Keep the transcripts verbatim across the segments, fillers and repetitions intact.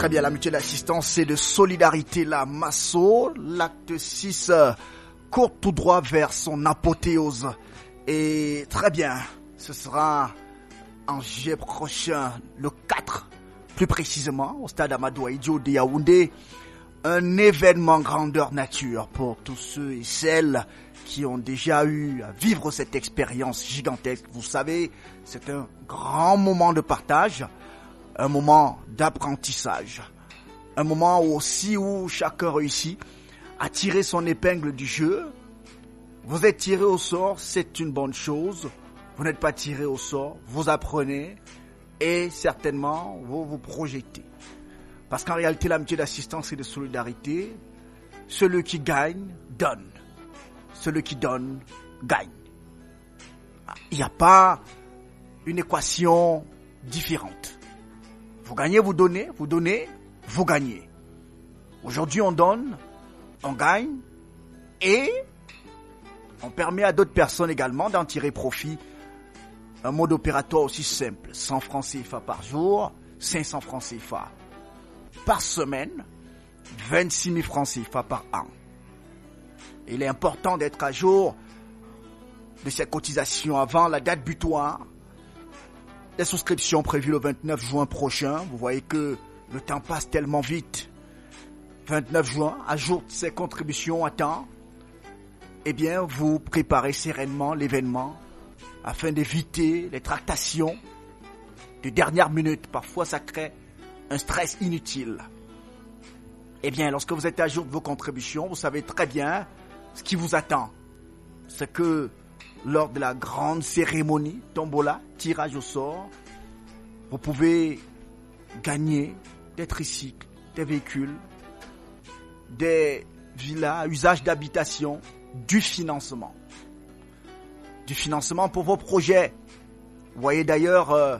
Très bien, l'amitié d'assistance et de solidarité, la Masso. L'acte six euh, court tout droit vers son apothéose. Et très bien, ce sera en juillet prochain, le quatre, plus précisément, au stade Amadou Ahidjo de Yaoundé. Un événement grandeur nature pour tous ceux et celles qui ont déjà eu à vivre cette expérience gigantesque. Vous savez, c'est un grand moment de partage, un moment d'apprentissage, un moment aussi où chacun réussit à tirer son épingle du jeu. Vous êtes tiré au sort, c'est une bonne chose. Vous n'êtes pas tiré au sort, vous apprenez et certainement vous vous projetez. Parce qu'en réalité, l'amitié d'assistance et de solidarité, celui qui gagne, donne. Celui qui donne, gagne. Il n'y a pas une équation différente. Vous gagnez, vous donnez, vous donnez, vous gagnez. Aujourd'hui, on donne, on gagne et on permet à d'autres personnes également d'en tirer profit. Un mode opératoire aussi simple, cent francs C F A par jour, cinq cents francs C F A par semaine, vingt-six mille francs C F A par an. Il est important d'être à jour de ces cotisations avant la date butoir des souscriptions prévues le vingt-neuf juin prochain. Vous voyez que le temps passe tellement vite. vingt-neuf juin, à jour de ces contributions à temps, eh bien, vous préparez sereinement l'événement afin d'éviter les tractations de dernière minute. Parfois, ça crée un stress inutile. Eh bien, lorsque vous êtes à jour de vos contributions, vous savez très bien ce qui vous attend. C'est que lors de la grande cérémonie, tombola, tirage au sort, vous pouvez gagner des tricycles, des véhicules, des villas à usage d'habitation, du financement. Du financement pour vos projets. Vous voyez d'ailleurs euh,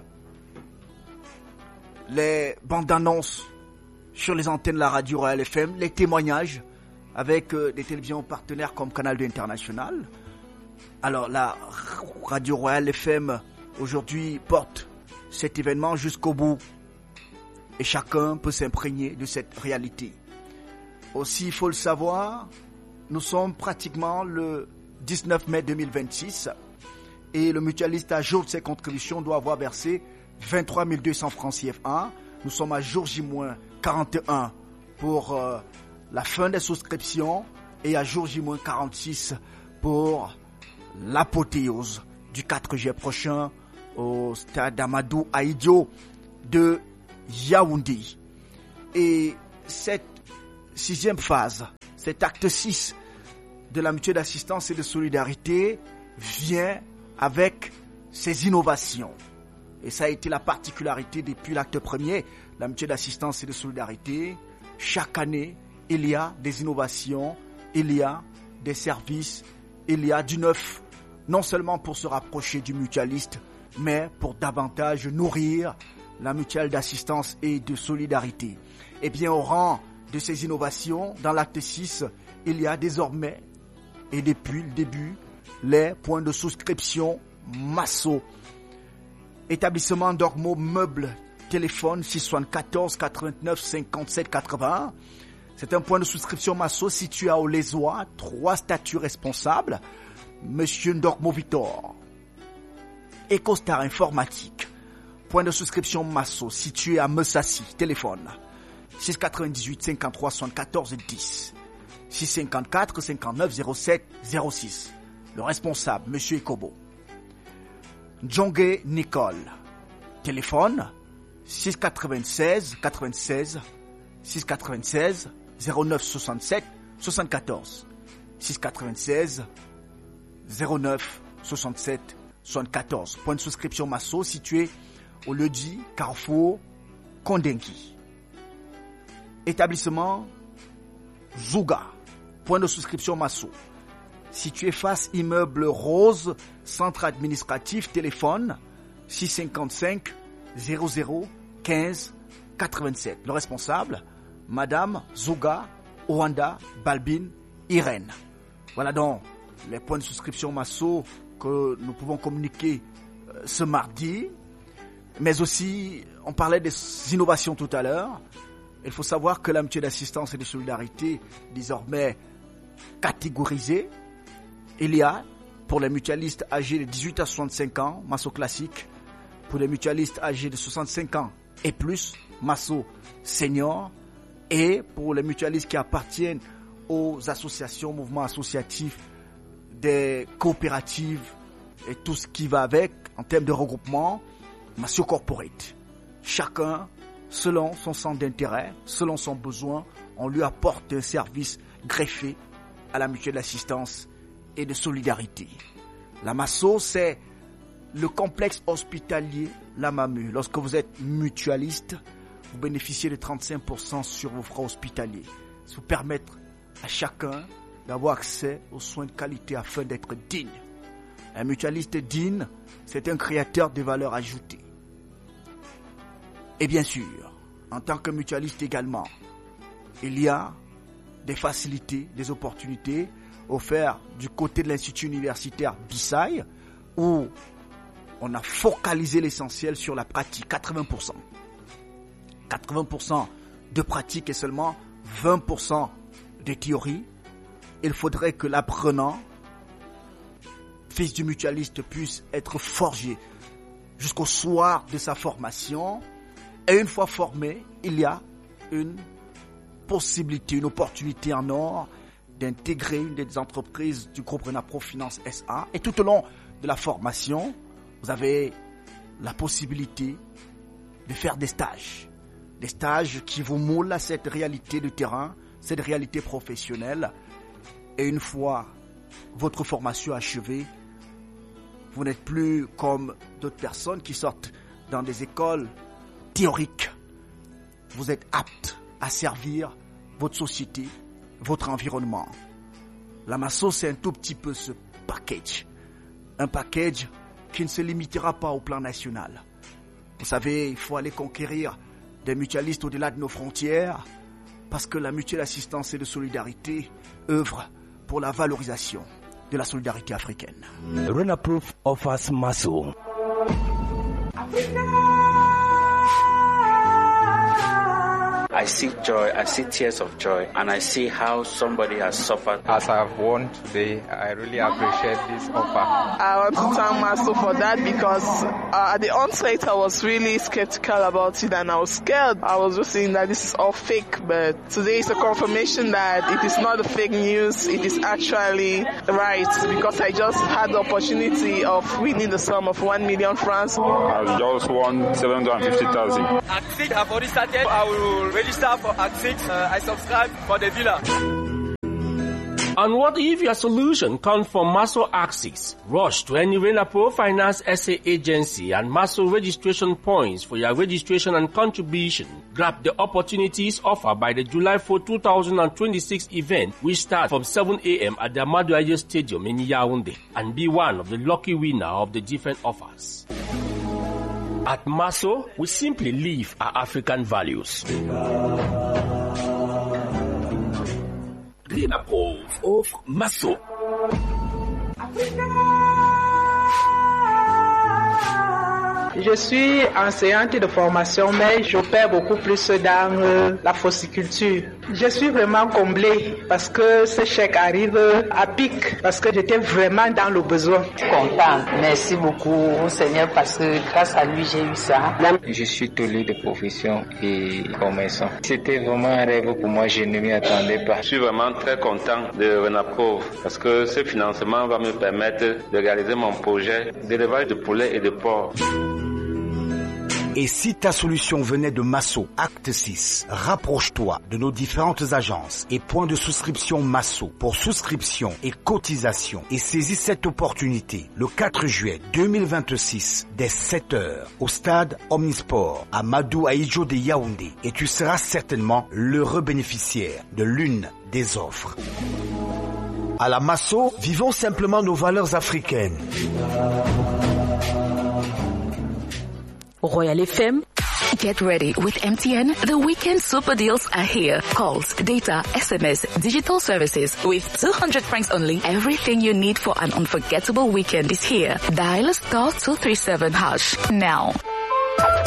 les bandes annonces sur les antennes de la radio Royal F M, les témoignages avec euh, des télévisions partenaires comme Canal deux International. Alors la radio Royal F M aujourd'hui porte cet événement jusqu'au bout et chacun peut s'imprégner de cette réalité. Aussi, il faut le savoir, nous sommes pratiquement le dix-neuf mai deux mille vingt-six et le mutualiste à jour de ses contributions doit avoir versé vingt-trois mille deux cents francs C F A. Nous sommes à jour J quarante et un pour euh, la fin des souscriptions et à jour J quarante-six pour l'apothéose du quatre juillet prochain au stade Amadou Ahidjo de Yaoundé. Et cette sixième phase, cet acte six de l'amitié d'assistance et de solidarité vient avec ses innovations. Et ça a été la particularité depuis l'acte premier, l'amitié d'assistance et de solidarité. Chaque année, il y a des innovations, il y a des services, il y a du neuf, non seulement pour se rapprocher du mutualiste, mais pour davantage nourrir la mutuelle d'assistance et de solidarité. Et bien, au rang de ces innovations, dans l'acte six, il y a désormais, et depuis le début, les points de souscription Masso. Établissement Dormo Meubles, téléphone six cent quatorze quatre-vingt-neuf cinquante-sept quatre-vingt-un. C'est un point de souscription Masso situé à Olezoa, trois statuts responsables. Monsieur Ndormo Victor. EcoStar Informatique, point de souscription Masso situé à Messassi, téléphone six cent quatre-vingt-dix-huit cinquante-trois soixante-quatorze dix, six cent cinquante-quatre cinquante-neuf zéro sept zéro six. Le responsable, Monsieur Ekobo. Djonge Nicole, téléphone six cent quatre-vingt-seize quatre-vingt-seize six cent quatre-vingt-seize zéro neuf soixante-sept soixante-quatorze, six cent quatre-vingt-seize zéro neuf soixante-sept soixante-quatorze. Point de souscription Masso situé au lieu-dit Carrefour Kondenki. Établissement Zouga, point de souscription Masso situé face immeuble Rose, centre administratif, téléphone six cent cinquante-cinq zéro zéro quinze quatre-vingt-sept. Le responsable, Madame Zouga Oanda Balbine Irène. Voilà donc les points de souscription Masso que nous pouvons communiquer euh, ce mardi. Mais aussi, on parlait des innovations tout à l'heure. Il faut savoir que la mutuelle d'assistance et de solidarité, désormais catégorisée, il y a pour les mutualistes âgés de dix-huit à soixante-cinq ans, Masso classique. Pour les mutualistes âgés de soixante-cinq ans et plus, Masso senior. Et pour les mutualistes qui appartiennent aux associations, mouvements associatifs, des coopératives et tout ce qui va avec en termes de regroupement, Masso corporate. Chacun, selon son centre d'intérêt, selon son besoin, on lui apporte un service greffé à la mutuelle d'assistance et de solidarité. La Masso, c'est le complexe hospitalier La Mamu. Lorsque vous êtes mutualiste, vous bénéficiez de trente-cinq pour cent sur vos frais hospitaliers. Ça vous permettre à chacun d'avoir accès aux soins de qualité afin d'être digne. Un mutualiste digne, c'est un créateur de valeur ajoutée. Et bien sûr, en tant que mutualiste également, il y a des facilités, des opportunités offertes du côté de l'Institut universitaire Bissaï, où on a focalisé l'essentiel sur la pratique, quatre-vingts pour cent. quatre-vingts pour cent de pratique et seulement vingt pour cent de théorie. Il faudrait que l'apprenant, fils du mutualiste, puisse être forgé jusqu'au soir de sa formation. Et une fois formé, il y a une possibilité, une opportunité en or d'intégrer une des entreprises du groupe Renapro Finance S A. Et tout au long de la formation, vous avez la possibilité de faire des stages. Des stages qui vous moulent à cette réalité de terrain, cette réalité professionnelle. Et une fois votre formation achevée, vous n'êtes plus comme d'autres personnes qui sortent dans des écoles théoriques. Vous êtes apte à servir votre société, votre environnement. La Masso, c'est un tout petit peu ce package. Un package qui ne se limitera pas au plan national. Vous savez, il faut aller conquérir des mutualistes au-delà de nos frontières parce que la mutuelle assistance et de solidarité œuvre pour la valorisation de la solidarité africaine. Renaproof offers Masso. I see joy, I see tears of joy, and I see how somebody has suffered. As I've won today, I really appreciate this offer. I want to thank Masso for that because uh, at the onset I was really skeptical about it and I was scared. I was just saying that this is all fake, but today is a confirmation that it is not a fake news, it is actually right because I just had the opportunity of winning the sum of one million francs. I've just won seven hundred fifty thousand. Axix, I've already started. I will register for Axix. Uh, I subscribe for the villa. And what if your solution comes from Masso Axix? Rush to any Renapro Finance S A agency and Masso registration points for your registration and contribution. Grab the opportunities offered by the July fourth, twenty twenty-six event, which starts from seven a.m. at the Amadou Aye Stadium in Yaoundé, and be one of the lucky winner of the different offers. At Masso, we simply live our African values. Renapro of Masso. Je suis enseignante de formation, mais j'opère beaucoup plus dans euh, la fossiculture. Je suis vraiment comblée parce que ce chèque arrive à pic, parce que j'étais vraiment dans le besoin. Content, merci beaucoup Seigneur parce que grâce à lui j'ai eu ça. Je suis tolé de profession et commerçant. C'était vraiment un rêve pour moi, je ne m'y attendais pas. Je suis vraiment très content de Renapro parce que ce financement va me permettre de réaliser mon projet d'élevage de poulets et de porcs. Et si ta solution venait de Masso, acte six, rapproche-toi de nos différentes agences et points de souscription Masso pour souscription et cotisation et saisis cette opportunité le quatre juillet deux mille vingt-six dès sept heures au stade Omnisport à Amadou Aye de Yaoundé et tu seras certainement l'heureux bénéficiaire de l'une des offres. À la Masso, vivons simplement nos valeurs africaines. Royal F M. Get ready with M T N. The weekend super deals are here. Calls, data, S M S, digital services with two hundred francs only. Everything you need for an unforgettable weekend is here. Dial star two three seven hash now.